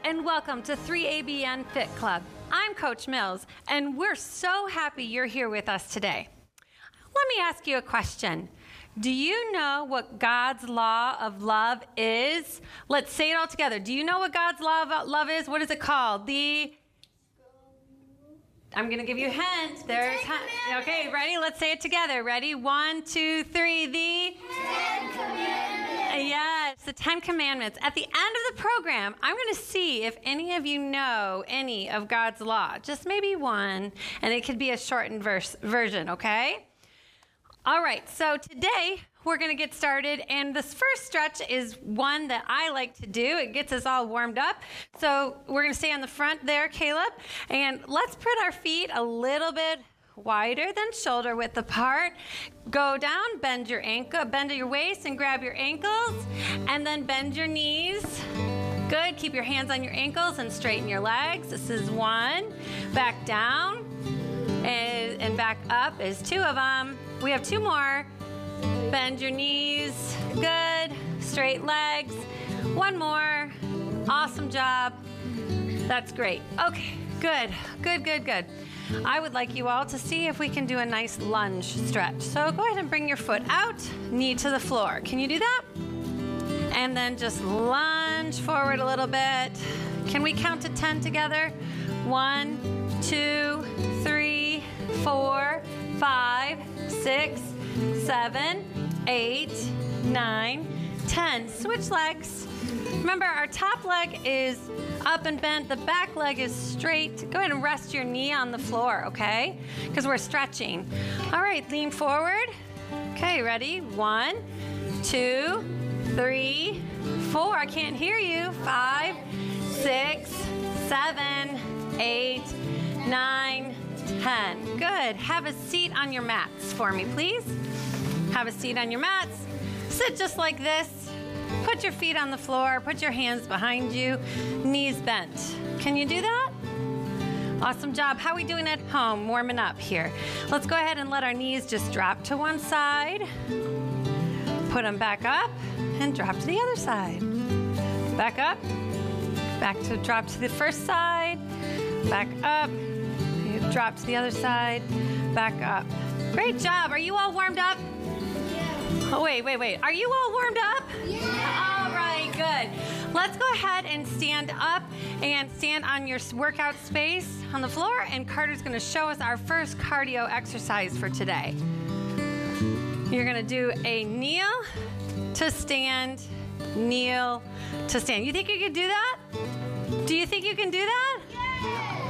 and welcome to 3ABN Fit Club. I'm Coach Mills, and we're so happy you're here with us today. Let me ask you a question. Do you know what God's law of love is? Let's say it all together. Do you know what God's law of love is? What is it called? I'm going to give you a hint. Okay, ready? Let's say it together. Ready? 1, 2, 3. The 10 Commandments. Yes, the 10 Commandments. At the end of the program, I'm going to see if any of you know any of God's law. Just maybe one, and it could be a shortened version, okay? All right, so today we're going to get started, and this first stretch is one that I like to do. It gets us all warmed up. So we're going to stay on the front there, Caleb, and let's put our feet a little bit wider than shoulder width apart. Go down, bend your waist and grab your ankles, and then bend your knees. Good, keep your hands on your ankles and straighten your legs. This is 1. Back down, and back up is 2 of them. We have 2 more. Bend your knees. Good. Straight legs. 1 more. Awesome job. That's great. Okay, good. Good. I would like you all to see if we can do a nice lunge stretch. So go ahead and bring your foot out, knee to the floor. Can you do that? And then just lunge forward a little bit. Can we count to 10 together? 1, 2, 3, 4, 5, 6, 7, 8, 9, 10. Switch legs. Remember, our top leg is up and bent. The back leg is straight. Go ahead and rest your knee on the floor, okay? Because we're stretching. All right, lean forward. Okay, ready? 1, 2, 3, 4. I can't hear you. 5, 6, 7, 8, 9, 10. Good. Have a seat on your mats for me, please. Have a seat on your mats. Sit just like this. Put your feet on the floor. Put your hands behind you. Knees bent. Can you do that? Awesome job. How are we doing at home? Warming up here. Let's go ahead and let our knees just drop to one side. Put them back up and drop to the other side. Back up. Back to drop to the first side. Back up. Drop to the other side. Back up. Great job. Are you all warmed up? Oh, wait. Are you all warmed up? Yeah. All right, good. Let's go ahead and stand up and stand on your workout space on the floor, and Carter's going to show us our first cardio exercise for today. You're going to do a kneel to stand, kneel to stand. You think you can do that? Do you think you can do that? Yeah.